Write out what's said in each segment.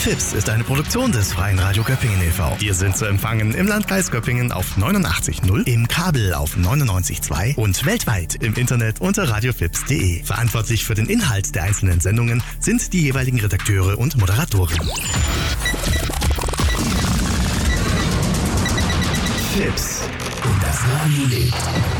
FIPS ist eine Produktion des Freien Radio Göppingen e.V. Wir sind zu empfangen im Landkreis Göppingen auf 89.0, im Kabel auf 99.2 und weltweit im Internet unter radiofips.de. Verantwortlich für den Inhalt der einzelnen Sendungen sind die jeweiligen Redakteure und Moderatoren. FIPS und das Radio lebt.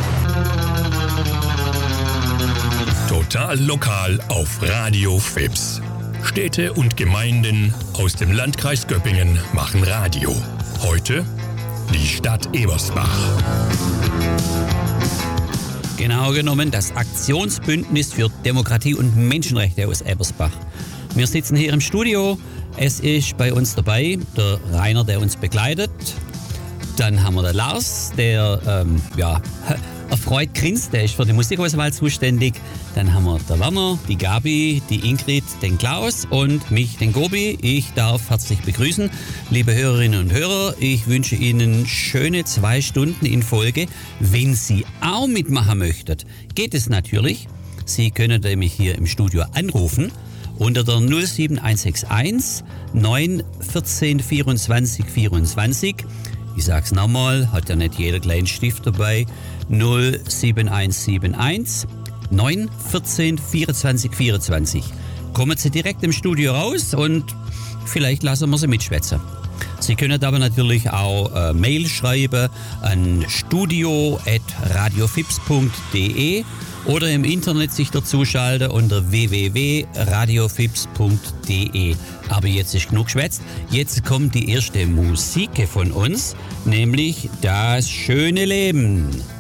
Total lokal auf Radio FIPS. Städte und Gemeinden aus dem Landkreis Göppingen machen Radio. Heute die Stadt Ebersbach. Genau genommen das Aktionsbündnis für Demokratie und Menschenrechte aus Ebersbach. Wir sitzen hier im Studio. Es ist bei uns dabei der Rainer, der uns begleitet. Dann haben wir den Lars, der erfreut grinst, der ist für die Musikauswahl zuständig. Dann haben wir den Werner, die Gabi, die Ingrid, den Klaus und mich, den Gobi. Ich darf herzlich begrüßen, liebe Hörerinnen und Hörer. Ich wünsche Ihnen schöne 2 Stunden in Folge. Wenn Sie auch mitmachen möchten, geht es natürlich. Sie können nämlich hier im Studio anrufen unter der 07161 9 14 24 24. Ich sag's nochmal, hat ja nicht jeder kleinen Stift dabei. 07171 9 14 24 24. Kommen Sie direkt im Studio raus und vielleicht lassen wir Sie mitschwätzen. Sie können aber natürlich auch Mail schreiben an studio@radiofips.de oder im Internet sich dazuschalten unter www.radiofips.de. Aber jetzt ist genug geschwätzt. Jetzt kommt die erste Musik von uns, nämlich Das schöne Leben.